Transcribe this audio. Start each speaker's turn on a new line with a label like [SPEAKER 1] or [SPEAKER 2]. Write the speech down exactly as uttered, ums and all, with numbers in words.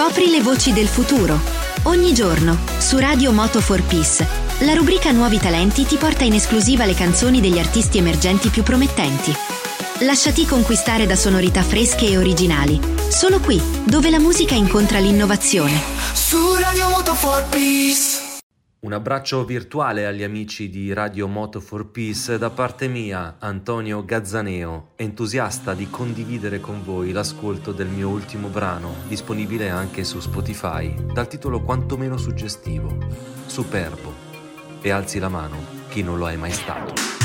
[SPEAKER 1] Scopri le voci del futuro. Ogni giorno, su Radio Moto for Peace, la rubrica Nuovi Talenti ti porta in esclusiva le canzoni degli artisti emergenti più promettenti. Lasciati conquistare da sonorità fresche e originali. Solo qui, dove la musica incontra l'innovazione.
[SPEAKER 2] Su Radio Moto for Peace.
[SPEAKER 3] Un abbraccio virtuale agli amici di Radio Moto for Peace da parte mia, Antonio Gazzaneo, entusiasta di condividere con voi l'ascolto del mio ultimo brano, disponibile anche su Spotify, dal titolo quantomeno suggestivo, Superbo. E alzi la mano chi non lo è mai stato.